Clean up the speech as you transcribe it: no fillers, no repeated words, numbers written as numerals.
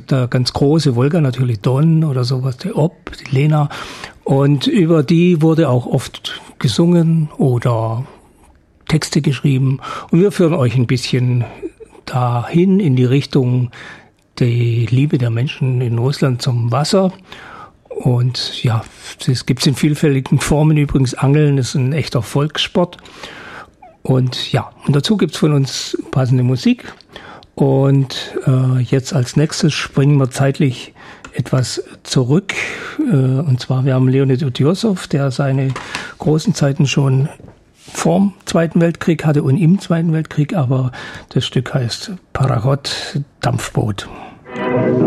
gibt da ganz große, Wolga natürlich, Don oder sowas, die Ob, die Lena. Und über die wurde auch oft gesungen oder Texte geschrieben. Und wir führen euch ein bisschen dahin in die Richtung der Liebe der Menschen in Russland zum Wasser. Und ja, das gibt's in vielfältigen Formen. Übrigens, Angeln ist ein echter Volkssport. Und ja, und dazu gibt's von uns passende Musik. Und jetzt als nächstes springen wir zeitlich etwas zurück. Und zwar, wir haben Leonid Utjossow, der seine großen Zeiten schon vorm Zweiten Weltkrieg hatte und im Zweiten Weltkrieg. Aber das Stück heißt Parachod, Dampfboot.